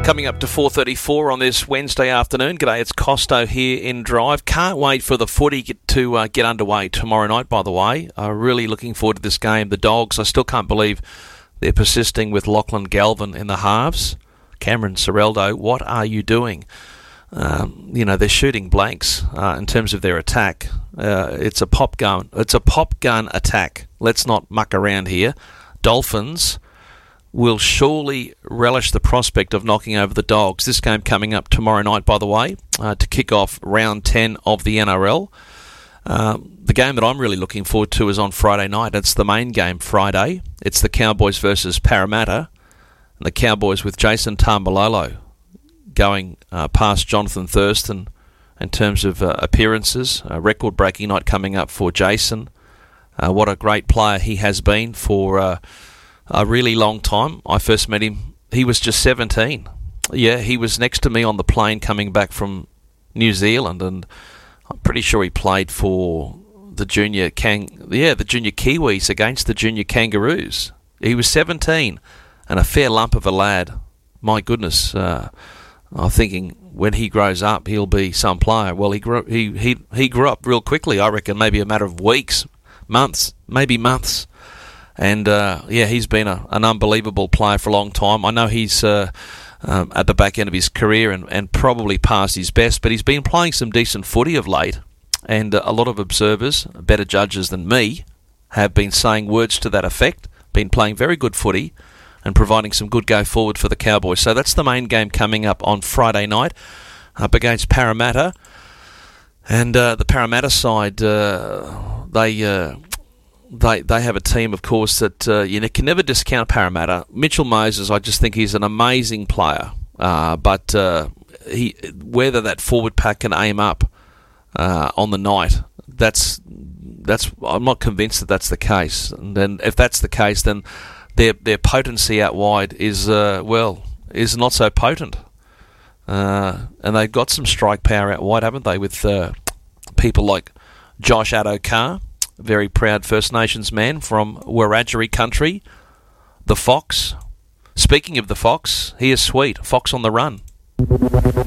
Coming up to 4:34 on this Wednesday afternoon. G'day, it's Costo here in Drive. Can't wait for the footy to get underway tomorrow night, by the way. Really looking forward to this game. The Dogs, I still can't believe they're persisting with Lachlan Galvin in the halves. Cameron Cireldo, what are you doing? They're shooting blanks in terms of their attack. It's a pop gun. It's a pop gun attack. Let's not muck around here. Dolphins will surely relish the prospect of knocking over the Dogs. This game coming up tomorrow night, by the way, to kick off round 10 of the NRL. The game that I'm really looking forward to is on Friday night. It's the main game Friday. It's the Cowboys versus Parramatta. And the Cowboys with Jason Taumalolo going past Jonathan Thurston in terms of appearances. A record-breaking night coming up for Jason. What a great player he has been for a really long time. I first met him, he was just 17. Yeah, he was next to me on the plane coming back from New Zealand, and I'm pretty sure he played for the junior Kiwis against the junior Kangaroos. He was 17 and a fair lump of a lad. My goodness, I'm thinking when he grows up he'll be some player. Well, he grew up real quickly. I reckon maybe a matter of weeks, months. And he's been an unbelievable player for a long time. I know he's at the back end of his career and probably past his best, but he's been playing some decent footy of late. And a lot of observers, better judges than me, have been saying words to that effect, been playing very good footy and providing some good go forward for the Cowboys. So that's the main game coming up on Friday night up against Parramatta. And the Parramatta side, They have a team, of course, that you can never discount Parramatta. Mitchell Moses, I just think he's an amazing player. But whether that forward pack can aim up on the night, that's I'm not convinced that that's the case. And then if that's the case, then their potency out wide is not so potent. And they've got some strike power out wide, haven't they? With people like Josh Addo-Carr, very proud First Nations man from Wiradjuri country. The Fox. Speaking of the Fox, he is sweet. Fox on the run.